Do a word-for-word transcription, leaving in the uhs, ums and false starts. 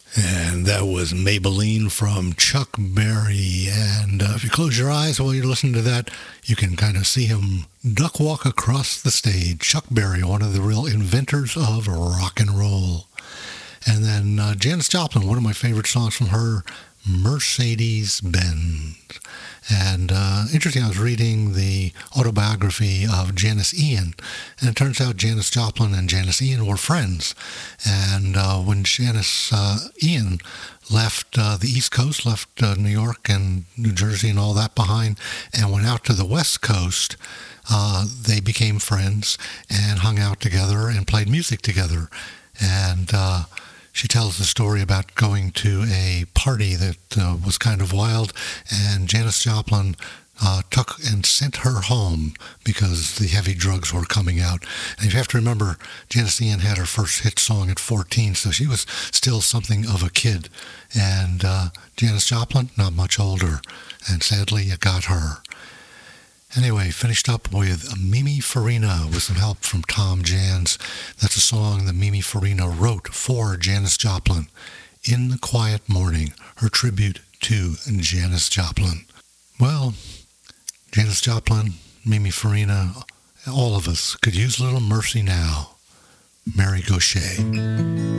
And that was Maybelline from Chuck Berry. And uh, if you close your eyes while you're listening to that, you can kind of see him duck walk across the stage. Chuck Berry, one of the real inventors of rock and roll. And then uh, Janis Joplin, one of my favorite songs from her, Mercedes-Benz. And uh, interesting, I was reading the autobiography of Janis Ian, and it turns out Janis Joplin and Janis Ian were friends. And uh, when Janis uh, Ian left uh, the East Coast, left uh, New York and New Jersey and all that behind, and went out to the West Coast, uh, they became friends and hung out together and played music together. And uh, she tells the story about going to a party that uh, was kind of wild, and Janis Joplin uh, took and sent her home because the heavy drugs were coming out. And you have to remember, Janis Ian had her first hit song at fourteen, so she was still something of a kid. And uh, Janis Joplin, not much older, and sadly, it got her. Anyway, finished up with Mimi Farina with some help from Tom Jans. That's a song that Mimi Farina wrote for Janis Joplin, In the Quiet Morning, her tribute to Janis Joplin. Well, Janis Joplin, Mimi Farina, all of us could use a little mercy now. Mary Gauthier.